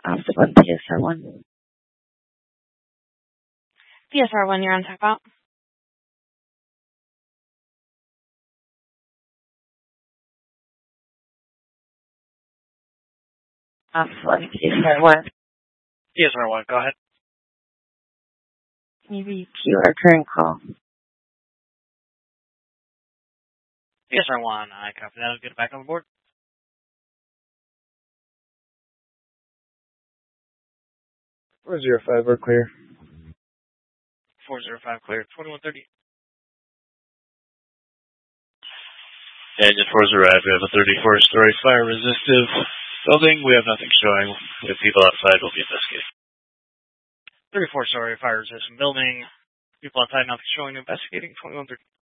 Officer 1, PSR 1. PSR 1, you're on tap out. Officer 1, PSR 1. PSR 1, go ahead. Can you repeat our current call? PSR 1, I copy that. I'll get it back on the board. 405, we're clear. 405 clear. 2130. Engine 405, we have a 34-story fire-resistive building. We have nothing showing. We have people outside. We'll be investigating. 34-story fire-resistant building. People outside, nothing showing. Investigating. 2130.